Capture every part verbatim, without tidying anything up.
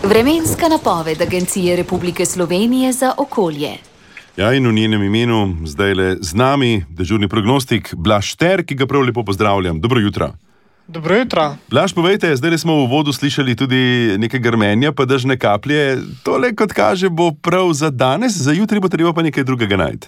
Vremenska napoved Agencije Republike Slovenije za okolje. Ja, in v njenem imenu zdaj le z nami dežurni prognostik Blaž Šter, ki ga prav lepo pozdravljam. Dobro jutro. Dobro jutro. Blaž, povejte, zdaj smo v uvodu slišali tudi nekaj grmenja, pa dežne kaplje. Tole, kot kaže, bo prav za danes, za jutri bo treba pa nekaj drugega najti.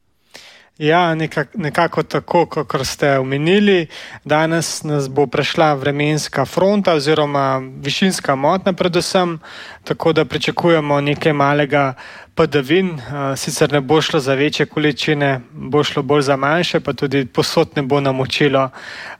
Ja, nekak, nekako tako, kot ste omenili. Danes nas bo prešla vremenska fronta oziroma višinska motnja predvsem, tako da pričakujemo nekaj malega padavin. Sicer ne bo šlo za večje količine, bo šlo bolj za manjše, pa tudi posod ne bo namočilo.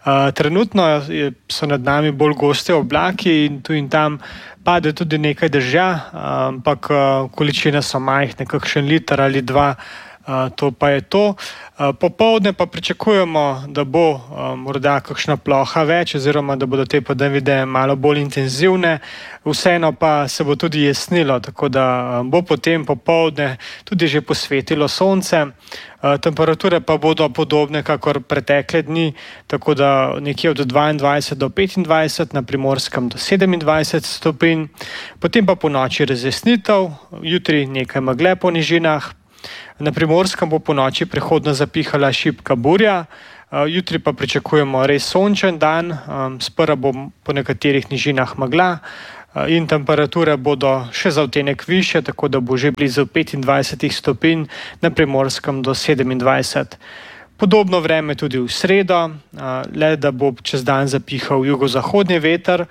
Trenutno so nad nami bolj goste oblaki in tu in tam pade tudi nekaj dežja, ampak količine so majhne, kakšen liter ali dva. Uh, to pa je to. Uh, popoldne pa pričakujemo, da bo uh, morda kakšna ploha več oziroma da bodo te padavine malo bolj intenzivne. Vseeno pa se bo tudi jesnilo, tako da uh, bo potem popoldne tudi že posvetilo sonce. Uh, temperature pa bodo podobne kakor pretekle dni, tako da nekje od dvaindvajset do petindvajset, na Primorskem do sedemindvajset stopinj. Potem pa po noči razjasnitev, jutri nekaj megle po nižinah. Na Primorskem bo po noči prehodno zapihala šibka burja, jutri pa pričakujemo res sončen dan, sprva bo po nekaterih nižinah megla in temperature bodo še za odtenek višje, tako da bo že blizu petindvajset stopinj, na Primorskem do sedemindvajset. Podobno vreme tudi v sredo, le da bo čez dan zapihal jugozahodni veter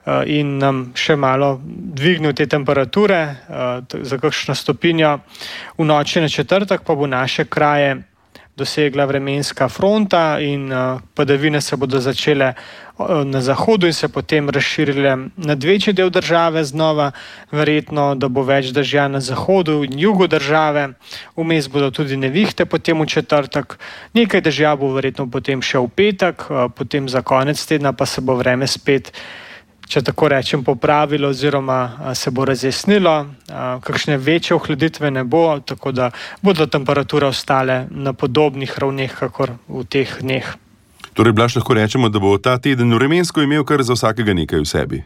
in nam še malo dvignil te temperature za kakšno stopinjo. V noči na četrtek pa bo naše kraje dosegla vremenska fronta in padavine se bodo začele na zahodu in se potem razširile nad večji del države znova, verjetno, da bo več dežja na zahodu in jugu države. Vmes bodo tudi nevihte potem v četrtek, nekaj dežja bo verjetno potem še v petek, potem za konec tedna pa se bo vreme spet, če tako rečem, popravilo oziroma se bo razjasnilo, kakšne večje ohladitve ne bo, tako da bodo temperature ostale na podobnih ravneh, kakor v teh dneh. Torej, Blaž, lahko rečemo, da bo ta teden vremensko imel kar za vsakega nekaj v sebi.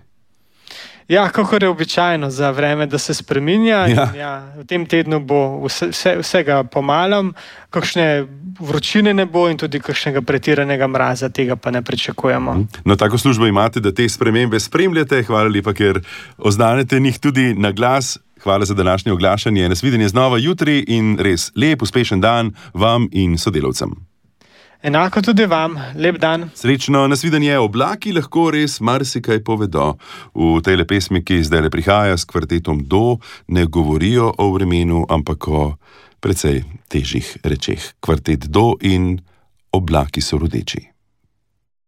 Ja, kakor je običajno za vreme, da se spreminja. Ja. In ja, v tem tednu bo vse, vse, vsega pomalem, kakšne vročine ne bo in tudi kakšnega pretiranega mraza, tega pa ne pričakujemo. No, tako službo imate, da te spremembe spremljate. Hvala lepa, ker oznanete njih tudi na glas. Hvala za današnje oglašanje. Nasvidenje znova jutri in res lep, uspešen dan vam in sodelavcem. Enako tudi vam, lep dan. Srečno, nasvidenje. Oblaki lahko res marsikaj povedo. V tej pesmi, ki zdaj le prihaja s kvartetom Do, ne govorijo o vremenu, ampak o precej težjih rečeh. Kvartet Do in Oblaki so rodeči.